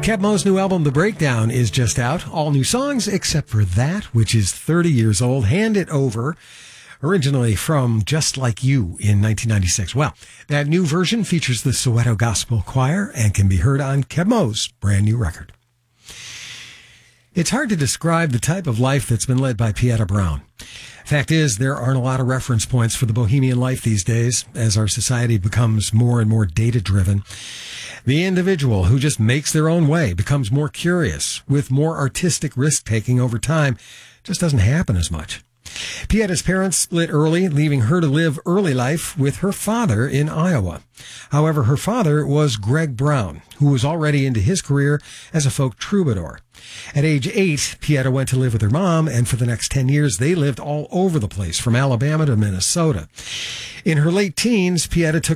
Keb Mo's new album, The Breakdown, is just out. All new songs except for that, which is 30 years old. Hand It Over, originally from Just Like You in 1996. Well, that new version features the Soweto Gospel Choir and can be heard on Keb Mo's brand new record. It's hard to describe the type of life that's been led by Pieta Brown. Fact is, there aren't a lot of reference points for the bohemian life these days, as our society becomes more and more data-driven. The individual who just makes their own way becomes more curious, with more artistic risk-taking over time. Just doesn't happen as much. Pieta's parents split early, leaving her to live early life with her father in Iowa. However, her father was Greg Brown, who was already into his career as a folk troubadour. At age 8, Pieta went to live with her mom, and for the next 10 years, they lived all over the place, from Alabama to Minnesota. In her late teens, Pieta took